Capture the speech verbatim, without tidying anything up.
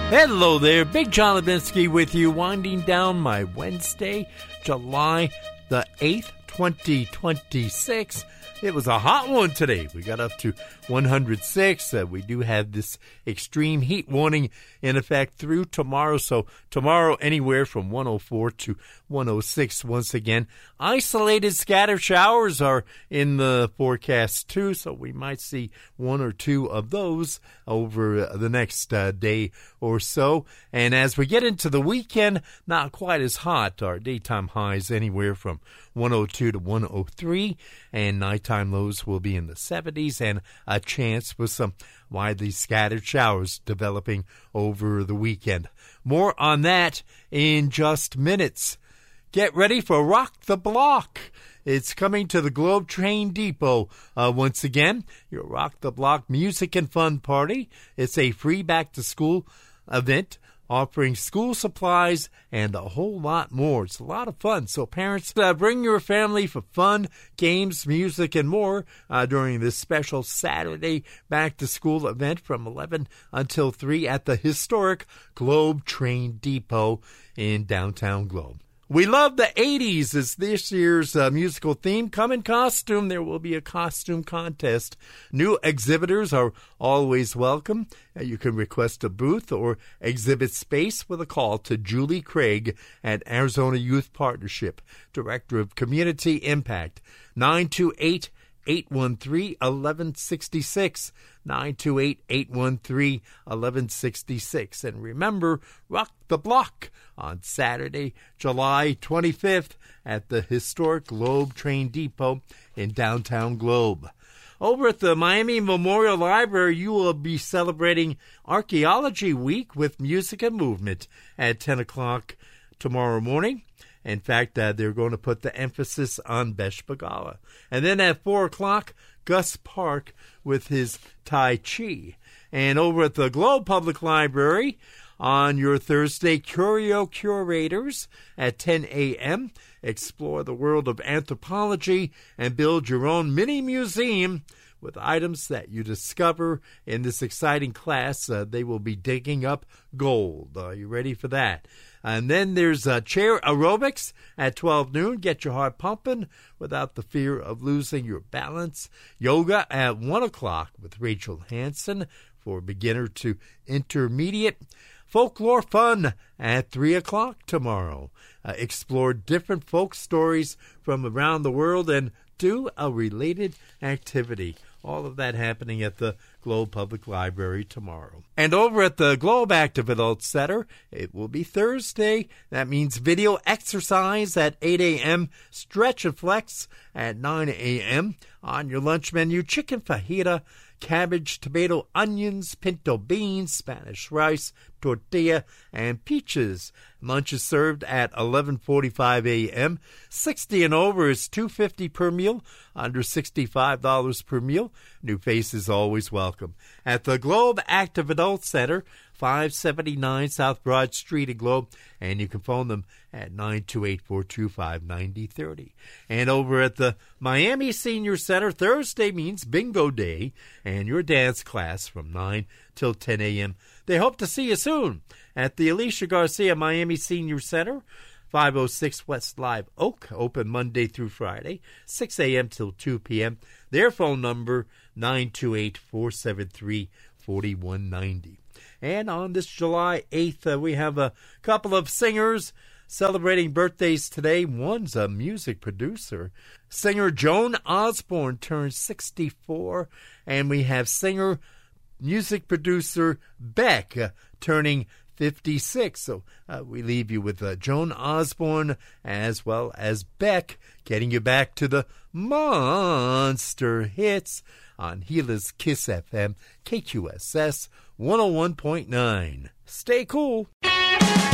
Hello there, Big John Levinsky with you, winding down my Wednesday, July the eighth, twenty twenty-six. It was a hot one today. We got up to one hundred six. Uh, we do have this extreme heat warning in effect through tomorrow. So tomorrow, anywhere from one oh four to one oh six once again. Isolated scattered showers are in the forecast too, so we might see one or two of those over the next uh, day or so. And as we get into the weekend, not quite as hot. Our daytime highs anywhere from one oh two to one oh three, and nighttime lows will be in the seventies, and a chance for some widely scattered showers developing over the weekend. More on that in just minutes. Get ready for Rock the Block. It's coming to the Globe Train Depot uh, once again. Your Rock the Block music and fun party. It's a free back-to-school event offering school supplies and a whole lot more. It's a lot of fun. So parents, uh, bring your family for fun, games, music, and more uh, during this special Saturday back-to-school event from eleven until three at the historic Globe Train Depot in downtown Globe. We love the eighties is this year's uh, musical theme. Come in costume. There will be a costume contest. New exhibitors are always welcome. Uh, you can request a booth or exhibit space with a call to Julie Craig at Arizona Youth Partnership, Director of Community Impact, nine two eight, eight one three, one one six six, nine two eight, eight one three, one one six six. And remember, Rock the Block on Saturday, July twenty-fifth at the historic Globe Train Depot in downtown Globe. Over at the Miami Memorial Library, you will be celebrating Archaeology Week with music and movement at ten o'clock tomorrow morning. In fact, uh, they're going to put the emphasis on Beshbagala. And then at four o'clock, Gus Park with his Tai Chi. And over at the Globe Public Library on your Thursday, Curio Curators at ten a.m. Explore the world of anthropology and build your own mini museum with items that you discover in this exciting class. Uh, they will be digging up gold. Are you ready for that? And then there's uh, chair aerobics at twelve noon. Get your heart pumping without the fear of losing your balance. Yoga at one o'clock with Rachel Hansen for beginner to intermediate. Folklore fun at three o'clock tomorrow. Uh, explore different folk stories from around the world and do a related activity. All of that happening at the Globe Public Library tomorrow. And over at the Globe Active Adult Center, it will be Thursday. That means video exercise at eight a.m., stretch and flex at nine a.m. On your lunch menu, chicken fajita, cabbage, tomato, onions, pinto beans, Spanish rice, tortilla, and peaches. Lunch is served at eleven forty-five a.m. sixty and over is two dollars and fifty cents per meal, under sixty-five dollars per meal. New faces always welcome. At the Globe Active Adult Center, five seventy-nine South Broad Street in Globe, and you can phone them at nine two eight, four two five, nine zero three zero. And over at the Miami Senior Center, Thursday means Bingo Day, and your dance class from nine till ten a.m. They hope to see you soon at the Alicia Garcia Miami Senior Center, five oh six West Live Oak, open Monday through Friday, six a.m. till two p.m. Their phone number, nine two eight, four seven three, four one nine zero. And on this July eighth, uh, we have a couple of singers celebrating birthdays today. One's a music producer. Singer Joan Osborne turns sixty-four, and we have singer, music producer Beck uh, turning fifty-six. So uh, we leave you with uh, Joan Osborne as well as Beck, getting you back to the monster hits on Gila's Kiss F M, K Q S S one oh one point nine. Stay cool.